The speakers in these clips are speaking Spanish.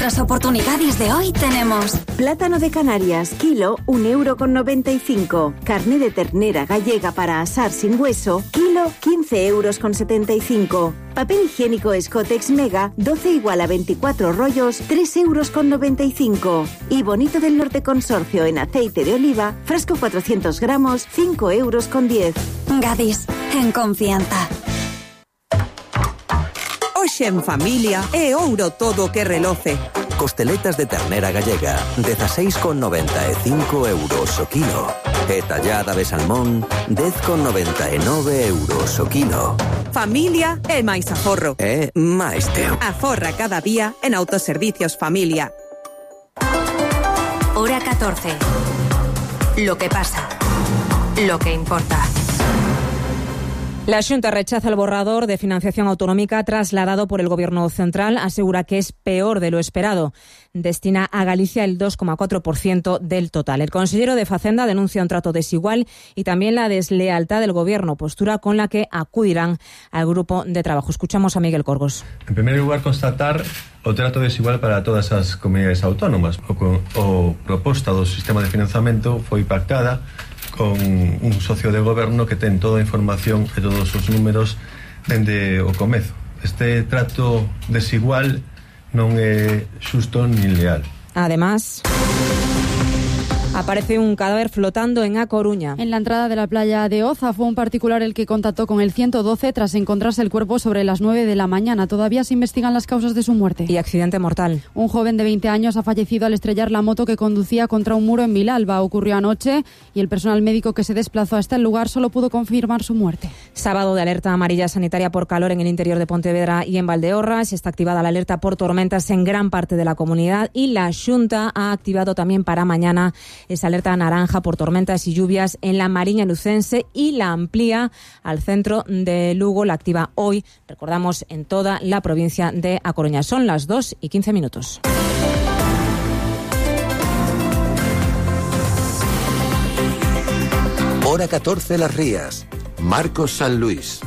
las oportunidades de hoy tenemos plátano de Canarias, kilo, 1,95 €. Carne de ternera gallega para asar sin hueso, kilo, 15,75 €. Papel higiénico Escotex Mega, 12 igual a 24 rollos, 3,95 €. Y Bonito del Norte Consorcio en aceite de oliva, frasco 400 gramos, 5,10 €. Gadis, en confianza. Hoxe en familia é ouro todo o que reloce. Costeletas de ternera gallega, 16,95 € o kilo. E tallada de salmón, 10,99 € o kilo. Familia é máis aforro. É máis teu. Aforra cada día en Autoservicios Familia. Hora 14. Lo que pasa. Lo que importa. La Xunta rechaza el borrador de financiación autonómica trasladado por el Gobierno central. Asegura que es peor de lo esperado. Destina a Galicia el 2,4% del total. El consejero de Facenda denuncia un trato desigual y también la deslealtad del Gobierno, postura con la que acudirán al grupo de trabajo. Escuchamos a Miguel Corgos. En primer lugar, constatar o trato desigual para todas as comunidades autónomas. O proposta do sistema de financiamento foi pactada con un socio de goberno que ten toda a información e todos os números dende o comezo. Este trato desigual non é xusto nin leal. Además, aparece un cadáver flotando en A Coruña. En la entrada de la playa de Oza fue un particular el que contactó con el 112 tras encontrarse el cuerpo sobre las 9 de la mañana. Todavía se investigan las causas de su muerte. Y accidente mortal. Un joven de 20 años ha fallecido al estrellar la moto que conducía contra un muro en Vilalba. Ocurrió anoche y el personal médico que se desplazó hasta el lugar solo pudo confirmar su muerte. Sábado de alerta amarilla sanitaria por calor en el interior de Pontevedra y en Valdeorras. Está activada la alerta por tormentas en gran parte de la comunidad y la Xunta ha activado también para mañana esa alerta naranja por tormentas y lluvias en la Mariña Lucense y la amplía al centro de Lugo. La activa hoy, recordamos, en toda la provincia de A Coruña. Son las 2:15. Hora 14 Las Rías. Marcos San Luis.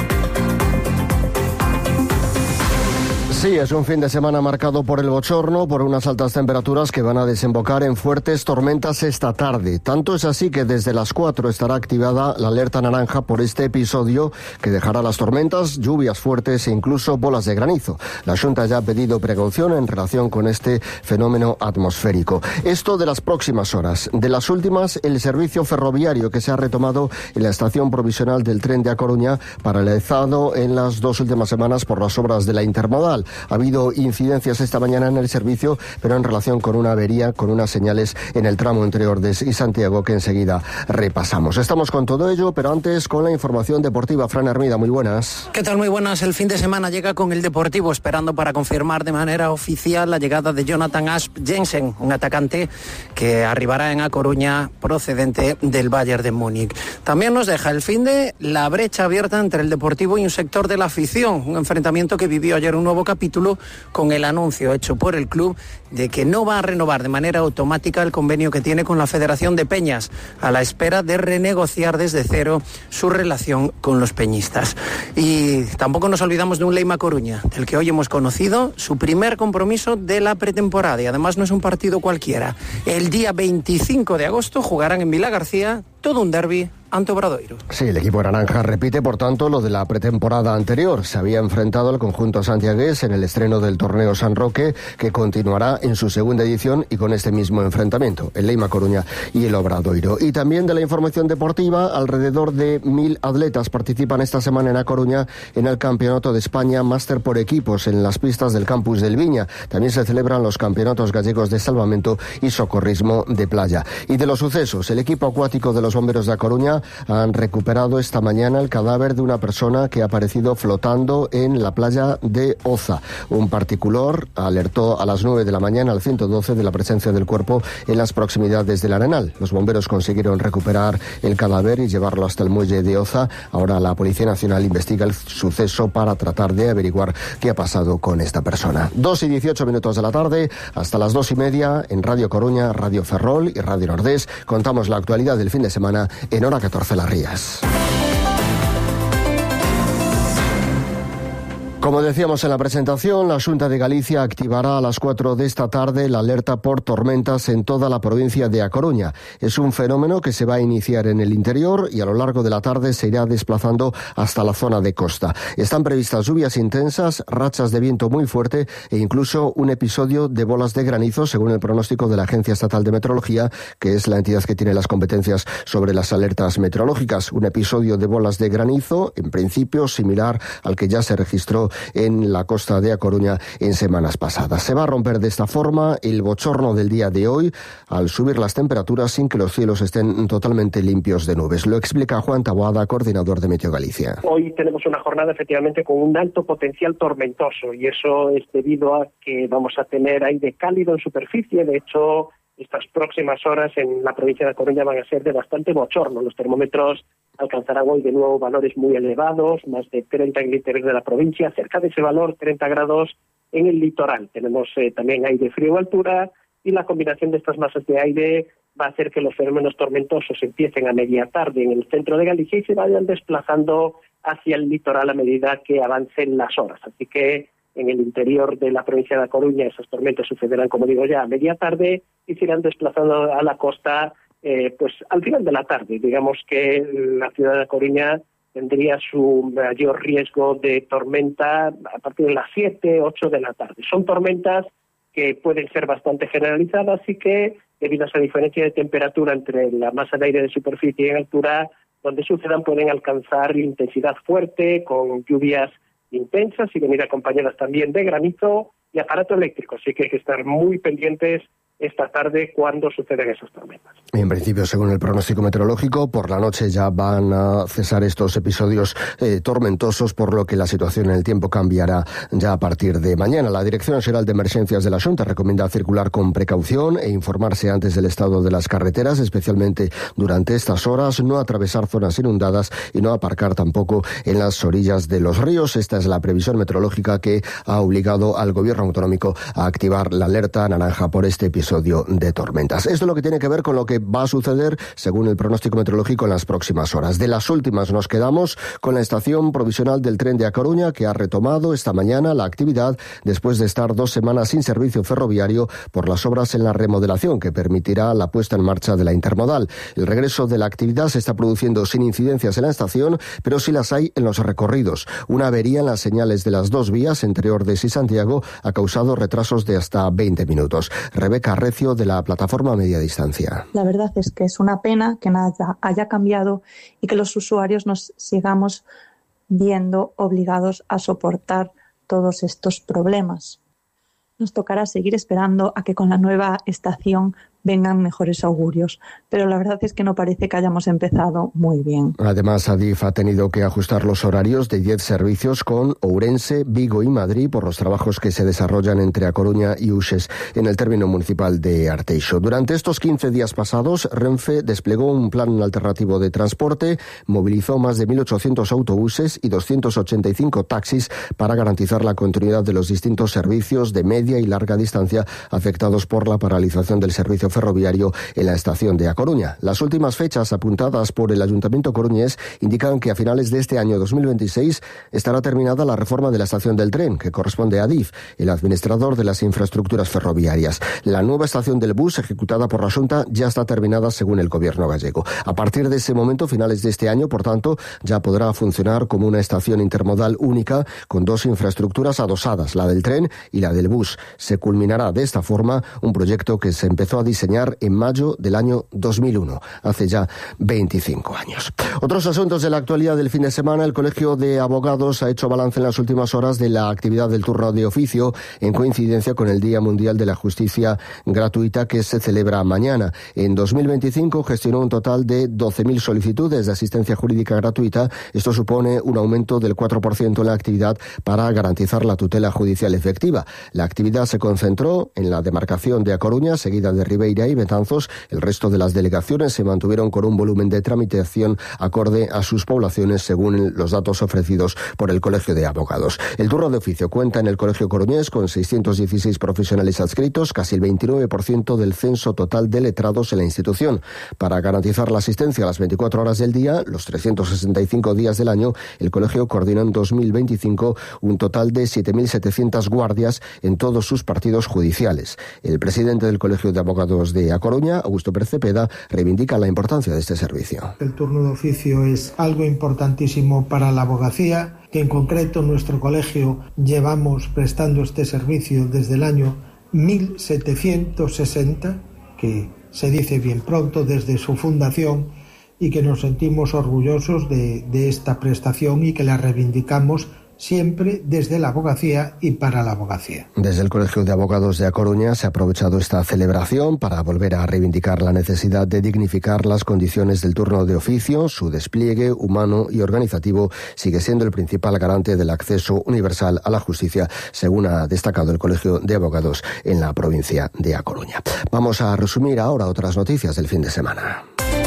Sí, es un fin de semana marcado por el bochorno, por unas altas temperaturas que van a desembocar en fuertes tormentas esta tarde. Tanto es así que desde las 4 estará activada la alerta naranja por este episodio que dejará las tormentas, lluvias fuertes e incluso bolas de granizo. La Xunta ya ha pedido precaución en relación con este fenómeno atmosférico. Esto de las próximas horas. De las últimas, el servicio ferroviario que se ha retomado en la estación provisional del tren de A Coruña, paralizado en las 2 últimas semanas por las obras de la intermodal. Ha habido incidencias esta mañana en el servicio, pero en relación con una avería, con unas señales en el tramo interior de Santiago que enseguida repasamos. Estamos con todo ello, pero antes con la información deportiva. Fran Hermida, muy buenas. ¿Qué tal? Muy buenas. El fin de semana llega con el Deportivo esperando para confirmar de manera oficial la llegada de Jonathan Asp Jensen, un atacante que arribará en A Coruña procedente del Bayern de Múnich. También nos deja el fin de la brecha abierta entre el Deportivo y un sector de la afición, un enfrentamiento que vivió ayer un nuevo capítulo con el anuncio hecho por el club de que no va a renovar de manera automática el convenio que tiene con la Federación de Peñas, a la espera de renegociar desde cero su relación con los peñistas. Y tampoco nos olvidamos de un Leima Coruña, del que hoy hemos conocido su primer compromiso de la pretemporada, y además no es un partido cualquiera. El día 25 de agosto jugarán en Vilagarcía todo un derbi ante Obradoiro. Sí, el equipo naranja repite, por tanto, lo de la pretemporada anterior. Se había enfrentado al conjunto santiagués en el estreno del torneo San Roque, que continuará en su segunda edición y con este mismo enfrentamiento, el Leima Coruña y el Obradoiro. Y también de la información deportiva, alrededor de 1.000 atletas participan esta semana en A Coruña en el Campeonato de España Máster por equipos en las pistas del campus del Viña. También se celebran los campeonatos gallegos de salvamento y socorrismo de playa. Y de los sucesos, el equipo acuático de los bomberos de A Coruña han recuperado esta mañana el cadáver de una persona que ha aparecido flotando en la playa de Oza. Un particular alertó a las 9 de la mañana al 112 de la presencia del cuerpo en las proximidades del Arenal. Los bomberos consiguieron recuperar el cadáver y llevarlo hasta el muelle de Oza. Ahora la Policía Nacional investiga el suceso para tratar de averiguar qué ha pasado con esta persona. 2:18 de la tarde, hasta las 2:30 en Radio Coruña, Radio Ferrol y Radio Nordés. Contamos la actualidad del fin de semana en Hora 14 Las Rías. Como decíamos en la presentación, la Xunta de Galicia activará a las 4 de esta tarde la alerta por tormentas en toda la provincia de A Coruña. Es un fenómeno que se va a iniciar en el interior y a lo largo de la tarde se irá desplazando hasta la zona de costa. Están previstas lluvias intensas, rachas de viento muy fuerte e incluso un episodio de bolas de granizo, según el pronóstico de la Agencia Estatal de Meteorología, que es la entidad que tiene las competencias sobre las alertas meteorológicas. Un episodio de bolas de granizo, en principio similar al que ya se registró en la costa de A Coruña en semanas pasadas. Se va a romper de esta forma el bochorno del día de hoy al subir las temperaturas sin que los cielos estén totalmente limpios de nubes. Lo explica Juan Taboada, coordinador de Meteo Galicia. Hoy tenemos una jornada efectivamente con un alto potencial tormentoso y eso es debido a que vamos a tener aire cálido en superficie. De hecho, estas próximas horas en la provincia de A Coruña van a ser de bastante bochorno. Los termómetros alcanzarán hoy de nuevo valores muy elevados, más de 30 en el interior de la provincia, cerca de ese valor, 30 grados en el litoral. Tenemos también aire frío a altura y la combinación de estas masas de aire va a hacer que los fenómenos tormentosos empiecen a media tarde en el centro de Galicia y se vayan desplazando hacia el litoral a medida que avancen las horas. Así que en el interior de la provincia de A Coruña esas tormentas sucederán, como digo ya, a media tarde y se irán desplazando a la costa pues al final de la tarde. Digamos que la ciudad de A Coruña tendría su mayor riesgo de tormenta a partir de las 7, 8 de la tarde. Son tormentas que pueden ser bastante generalizadas y que, debido a esa diferencia de temperatura entre la masa de aire de superficie y en altura, donde sucedan pueden alcanzar intensidad fuerte, con lluvias intensas y venir acompañadas también de granizo y aparato eléctrico. Así que hay que estar muy pendientes esta tarde cuando suceden esas tormentas. En principio, según el pronóstico meteorológico, por la noche ya van a cesar estos episodios tormentosos, por lo que la situación en el tiempo cambiará ya a partir de mañana. La Dirección Xeral de Emergencias de la Xunta recomienda circular con precaución e informarse antes del estado de las carreteras, especialmente durante estas horas, no atravesar zonas inundadas y no aparcar tampoco en las orillas de los ríos. Esta es la previsión meteorológica que ha obligado al Gobierno autonómico a activar la alerta naranja por este episodio de tormentas. Esto es lo que tiene que ver con lo que va a suceder según el pronóstico meteorológico en las próximas horas. De las últimas nos quedamos con la estación provisional del tren de A Coruña, que ha retomado esta mañana la actividad después de estar 2 semanas sin servicio ferroviario por las obras en la remodelación que permitirá la puesta en marcha de la intermodal. El regreso de la actividad se está produciendo sin incidencias en la estación, pero sí las hay en los recorridos. Una avería en las señales de las 2 vías entre Ordes y Santiago ha causado retrasos de hasta 20 minutos. Rebeca Recio, de la plataforma Media Distancia. La verdad es que es una pena que nada haya cambiado y que los usuarios nos sigamos viendo obligados a soportar todos estos problemas. Nos tocará seguir esperando a que con la nueva estación vengan mejores augurios, pero la verdad es que no parece que hayamos empezado muy bien. Además, Adif ha tenido que ajustar los horarios de 10 servicios con Ourense, Vigo y Madrid por los trabajos que se desarrollan entre A Coruña y Uxes en el término municipal de Arteixo. Durante estos 15 días pasados, Renfe desplegó un plan alternativo de transporte, movilizó más de 1.800 autobuses y 285 taxis para garantizar la continuidad de los distintos servicios de media y larga distancia afectados por la paralización del servicio ferroviario en la estación de A Coruña. Las últimas fechas apuntadas por el Ayuntamiento coruñés indican que a finales de este año 2026 estará terminada la reforma de la estación del tren, que corresponde a Adif, el administrador de las infraestructuras ferroviarias. La nueva estación del bus, ejecutada por la Xunta, ya está terminada según el Gobierno gallego. A partir de ese momento, finales de este año, por tanto, ya podrá funcionar como una estación intermodal única con 2 infraestructuras adosadas, la del tren y la del bus. Se culminará de esta forma un proyecto que se empezó a diseñar en mayo del año 2001, hace ya 25 años. Otros asuntos de la actualidad del fin de semana. El Colegio de Abogados ha hecho balance en las últimas horas de la actividad del turno de oficio en coincidencia con el Día Mundial de la Justicia Gratuita, que se celebra mañana. En 2025 gestionó un total de 12.000 solicitudes de asistencia jurídica gratuita. Esto supone un aumento del 4% en la actividad para garantizar la tutela judicial efectiva. La actividad se concentró en la demarcación de A Coruña, seguida de Ribeiras Ribeira y Betanzos, el resto de las delegaciones se mantuvieron con un volumen de tramitación acorde a sus poblaciones según los datos ofrecidos por el Colegio de Abogados. El turno de oficio cuenta en el Colegio Coruñés con 616 profesionales adscritos, casi el 29% del censo total de letrados en la institución. Para garantizar la asistencia a las 24 horas del día, los 365 días del año, el colegio coordina en 2025 un total de 7.700 guardias en todos sus partidos judiciales. El presidente del Colegio de Abogados de A Coruña, Augusto Pérez Cepeda, reivindica la importancia de este servicio. El turno de oficio es algo importantísimo para la abogacía, que en concreto en nuestro colegio llevamos prestando este servicio desde el año 1760, que se dice bien pronto, desde su fundación, y que nos sentimos orgullosos de esta prestación y que la reivindicamos siempre desde la abogacía y para la abogacía. Desde el Colegio de Abogados de A Coruña se ha aprovechado esta celebración para volver a reivindicar la necesidad de dignificar las condiciones del turno de oficio. Su despliegue humano y organizativo sigue siendo el principal garante del acceso universal a la justicia, según ha destacado el Colegio de Abogados en la provincia de A Coruña. Vamos a resumir ahora otras noticias del fin de semana.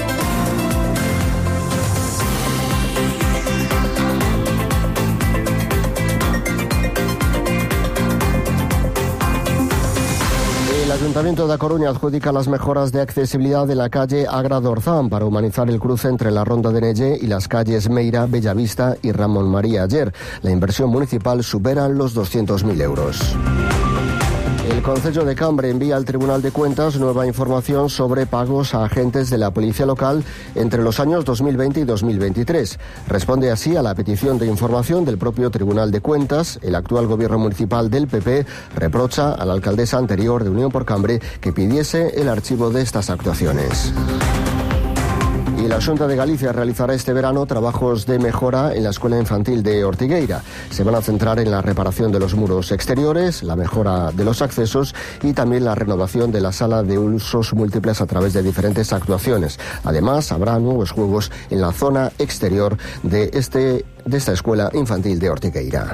El Ayuntamiento de A Coruña adjudica las mejoras de accesibilidad de la calle Agra d'Orzán para humanizar el cruce entre la Ronda de Nelle y las calles Meira, Bellavista y Ramón María Ayer. La inversión municipal supera los 200.000 euros. El Concello de Cambre envía al Tribunal de Cuentas nueva información sobre pagos a agentes de la policía local entre los años 2020 y 2023. Responde así a la petición de información del propio Tribunal de Cuentas. El actual gobierno municipal del PP reprocha a la alcaldesa anterior de Unión por Cambre que pidiese el archivo de estas actuaciones. Y la Xunta de Galicia realizará este verano trabajos de mejora en la escuela infantil de Ortigueira. Se van a centrar en la reparación de los muros exteriores, la mejora de los accesos y también la renovación de la sala de usos múltiples a través de diferentes actuaciones. Además, habrá nuevos juegos en la zona exterior de esta escuela infantil de Ortigueira.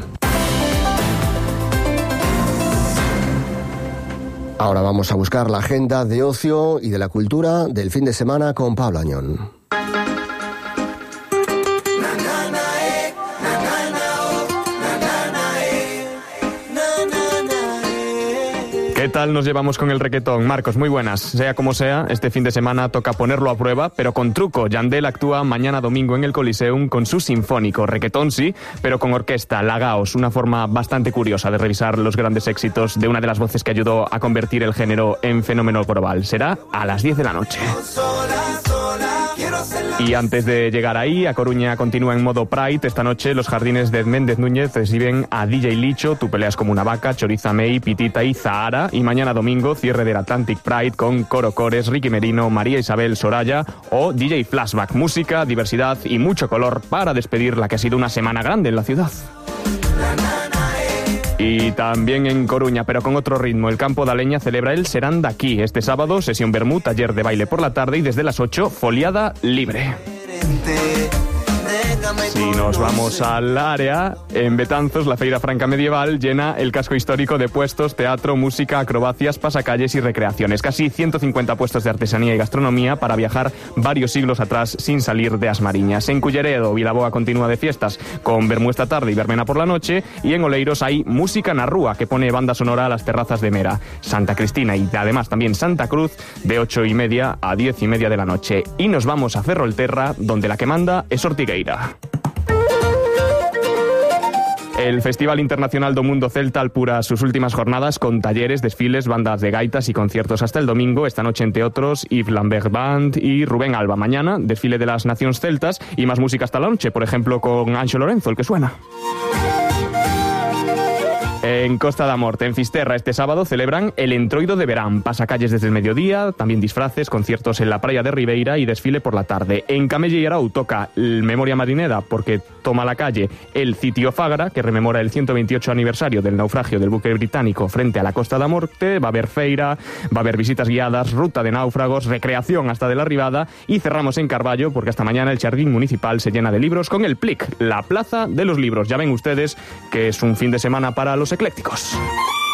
Ahora vamos a buscar la agenda de ocio y de la cultura del fin de semana con Pablo Añón. ¿Qué tal nos llevamos con el requetón? Marcos, muy buenas. Sea como sea, este fin de semana toca ponerlo a prueba, pero con truco. Yandel actúa mañana domingo en el Coliseum con su sinfónico. Requetón sí, pero con orquesta, Lagaos, una forma bastante curiosa de revisar los grandes éxitos de una de las voces que ayudó a convertir el género en fenómeno global. Será a las 10 de la noche. Y antes de llegar ahí, A Coruña continúa en modo Pride. Esta noche los jardines de Méndez Núñez reciben a DJ Licho, Tú peleas como una vaca, Choriza May, Pitita y Zahara. Y mañana domingo, cierre del Atlantic Pride con Coro Cores, Ricky Merino, María Isabel Soraya o DJ Flashback. Música, diversidad y mucho color para despedir la que ha sido una semana grande en la ciudad. Y también en Coruña, pero con otro ritmo, el Campo da Leña celebra el Serán Daquí. Este sábado, sesión vermú, taller de baile por la tarde y desde las 8, foliada libre. Si nos vamos al área, en Betanzos, la Feira Franca Medieval llena el casco histórico de puestos, teatro, música, acrobacias, pasacalles y recreaciones. Casi 150 puestos de artesanía y gastronomía para viajar varios siglos atrás sin salir de Asmariñas. En Culleredo, Vilaboa continúa de fiestas con vermú esta tarde y verbena por la noche. Y en Oleiros hay música na rúa que pone banda sonora a las terrazas de Mera. Santa Cristina y además también Santa Cruz de 8:30 a 10:30 de la noche. Y nos vamos a Ferrolterra, donde la que manda es Ortigueira. El Festival Internacional do Mundo Celta alpura sus últimas jornadas con talleres, desfiles, bandas de gaitas y conciertos hasta el domingo. Esta noche, entre otros, Yves Lambert Band y Rubén Alba. Mañana, desfile de las Naciones Celtas y más música hasta la noche, por ejemplo, con Anxo Lorenzo, el que suena. En Costa da Morte, en Fisterra, este sábado celebran el Entroido de Verán. Pasacalles desde el mediodía, también disfraces, conciertos en la playa de Ribeira y desfile por la tarde. En Camelle y Arau toca Memoria Marinera porque toma la calle el Sitio Fagra, que rememora el 128 aniversario del naufragio del buque británico frente a la Costa da Morte. Va a haber feira, va a haber visitas guiadas, ruta de náufragos, recreación hasta de la Ribada y cerramos en Carballo porque hasta mañana el Jardín Municipal se llena de libros con el PLIC, la Plaza de los Libros. Ya ven ustedes que es un fin de semana para los eclécticos.